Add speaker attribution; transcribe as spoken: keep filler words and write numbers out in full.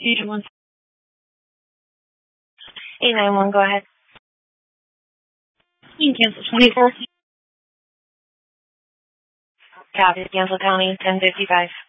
Speaker 1: eight one.
Speaker 2: eight nine one, go ahead.
Speaker 1: You can cancel twenty-four.
Speaker 2: Copy, cancel county ten fifty-five.